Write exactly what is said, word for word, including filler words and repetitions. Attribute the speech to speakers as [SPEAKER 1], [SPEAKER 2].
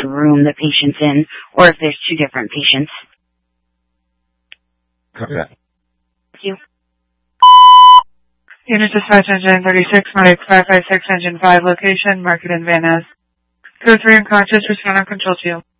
[SPEAKER 1] the room the patient's in, or if there's two different patients.
[SPEAKER 2] Okay.
[SPEAKER 1] Thank you.
[SPEAKER 3] Unit Dispatch Engine thirty-six, Medic five five six, Engine five, location, Market and Van Ness. Code three unconscious, respond on control two.